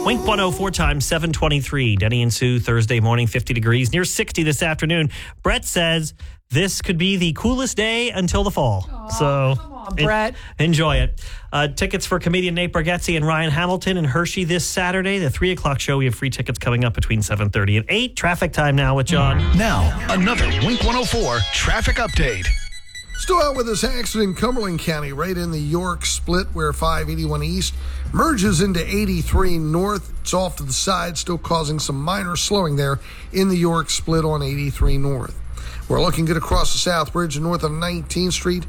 Wink 104 times 723. Denny and Sue, Thursday morning, 50 degrees, near 60 this afternoon. Brett says this could be the coolest day until the fall. Come on, Brett. Enjoy it. Tickets for comedian Nate Bargatze and Ryan Hamilton in Hershey this Saturday. The 3 o'clock show. We have free tickets coming up between 7:30 and 8. Traffic time now with John. Now, another Wink 104 traffic update. Still out with this accident in Cumberland County, right in the York split where 581 East merges into 83 North. It's off to the side, still causing some minor slowing there in the York split on 83 North. We're looking good across the South Bridge north of 19th Street.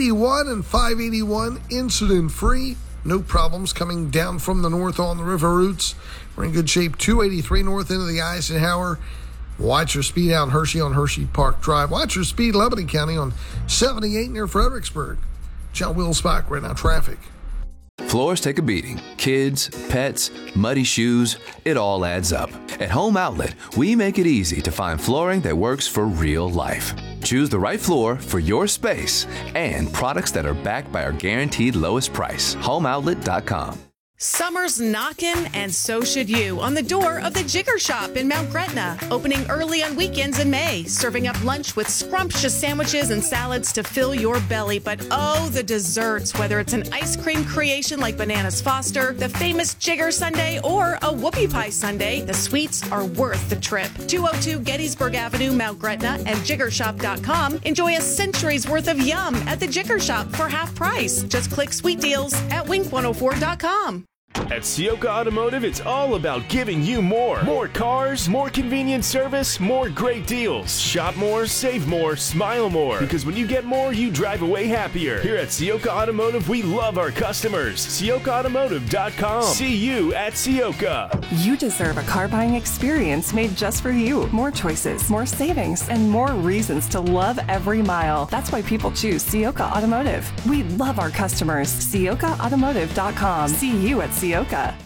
81 and 581 incident-free. No problems coming down from the north on the river routes. We're in good shape. 283 North into the Eisenhower. Watch your speed out in Hershey on Hershey Park Drive. Watch your speed Lebanon County on 78 near Fredericksburg. John Wills-Bach, right now, traffic. Floors take a beating. Kids, pets, muddy shoes, it all adds up. At Home Outlet, we make it easy to find flooring that works for real life. Choose the right floor for your space and products that are backed by our guaranteed lowest price. HomeOutlet.com. Summer's knocking, and so should you, on the door of the Jigger Shop in Mount Gretna. Opening early on weekends in May, serving up lunch with scrumptious sandwiches and salads to fill your belly. But oh, the desserts, whether it's an ice cream creation like Bananas Foster, the famous Jigger Sundae, or a whoopie pie sundae, the sweets are worth the trip. 202 Gettysburg Avenue, Mount Gretna, and jiggershop.com. Enjoy a century's worth of yum at the Jigger Shop for half price. Just click sweet deals at wink104.com. At Sioka Automotive, it's all about giving you more. More cars, more convenient service, more great deals. Shop more, save more, smile more. Because when you get more, you drive away happier. Here at Sioka Automotive, we love our customers. SiokaAutomotive.com. See you at Sioka. You deserve a car buying experience made just for you. More choices, more savings, and more reasons to love every mile. That's why people choose Sioka Automotive. We love our customers. SiokaAutomotive.com. See you at Sioka.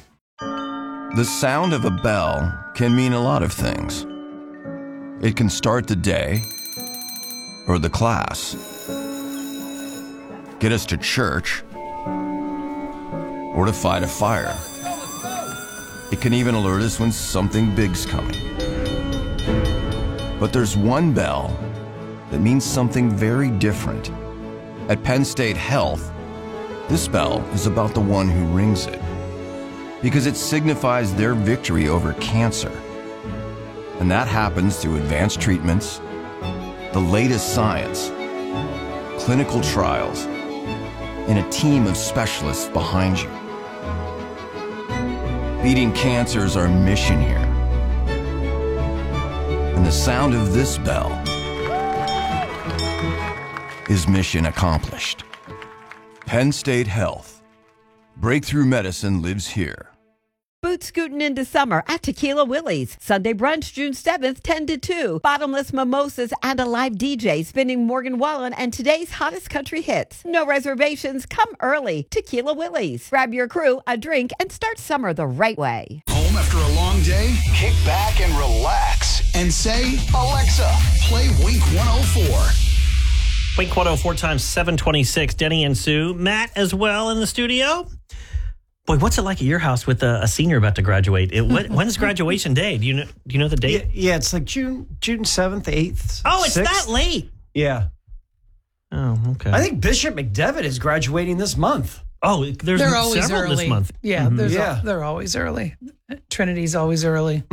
The sound of a bell can mean a lot of things. It can start the day or the class, get us to church, or to fight a fire. It can even alert us when something big's coming. But there's one bell that means something very different. At Penn State Health, this bell is about the one who rings it, because it signifies their victory over cancer. And that happens through advanced treatments, the latest science, clinical trials, and a team of specialists behind you. Beating cancer is our mission here. And the sound of this bell is mission accomplished. Penn State Health. Breakthrough medicine lives here. Boot scooting into summer at Tequila Willie's. Sunday brunch, June 7th, 10 to 2. Bottomless mimosas and a live DJ spinning Morgan Wallen and today's hottest country hits. No reservations. Come early. Tequila Willie's. Grab your crew, a drink, and start summer the right way. Home after a long day? Kick back and relax and say, Alexa, play Wink 104. Wink 104 times 726. Denny and Sue. Matt as well in the studio. Boy, what's it like at your house with a senior about to graduate? When's graduation day? Do you know the date? Yeah, it's like June 7th, 8th. Oh, it's 6th. that late. Yeah. Oh, okay. I think Bishop McDevitt is graduating this month. Oh, they're always several early this month. Yeah, they're always early. Trinity's always early.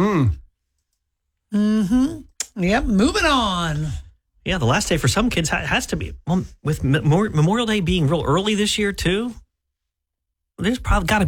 Yep, moving on. Yeah, the last day for some kids has to be, well, with Memorial Day being real early this year, too. There's probably got to